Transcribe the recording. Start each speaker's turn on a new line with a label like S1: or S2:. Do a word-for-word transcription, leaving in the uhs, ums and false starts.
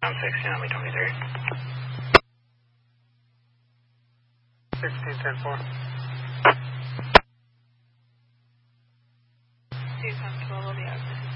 S1: I'm sixteen, I'll be twenty-three.
S2: sixteen, ten four.
S3: two times twelve will be out.